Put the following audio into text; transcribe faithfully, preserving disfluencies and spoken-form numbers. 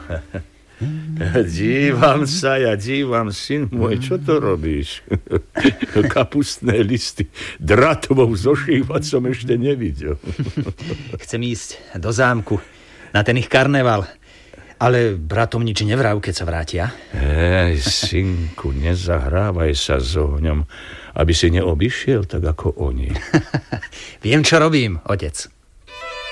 Dívam sa, ja dívam, syn môj, čo to robíš? Kapustné listy dratovou zošívať som ešte nevidel. Chcem ísť do zámku na ten ich karneval, ale bratom nič nevrav, keď sa vrátia. Ej, synku, nezahrávaj sa s ohňom, aby si neobyšiel tak ako oni. Viem, čo robím, otec.